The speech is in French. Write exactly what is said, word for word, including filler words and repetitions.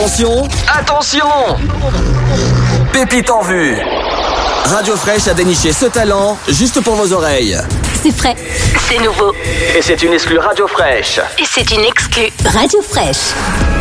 Attention, attention! Pépite en vue. Radio Fraîche a déniché ce talent juste pour vos oreilles. C'est frais, c'est nouveau. Et c'est une exclue Radio Fraîche. Et c'est une exclue Radio Fraîche.